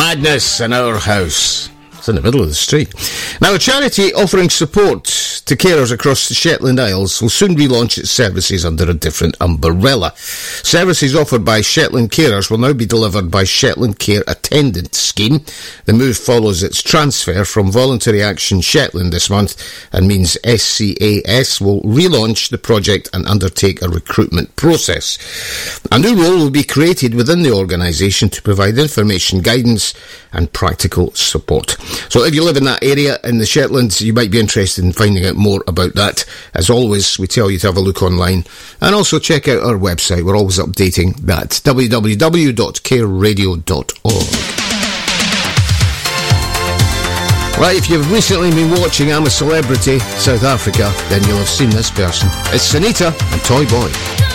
Madness in our house. It's in the middle of the street. Now, a charity offering support to carers across the Shetland Isles will soon relaunch its services under a different umbrella. Services offered by Shetland Carers will now be delivered by Shetland Care Attendant Scheme. The move follows its transfer from Voluntary Action Shetland this month and means SCAS will relaunch the project and undertake a recruitment process. A new role will be created within the organisation to provide information, guidance and practical support. So if you live in that area in the Shetlands, you might be interested in finding out more about that. As always, we tell you to have a look online and also check out our website. We're always updating that. www.careradio.org. Right, if you've recently been watching I'm a Celebrity South Africa, then you'll have seen this person. It's Sunita and Toy Boy.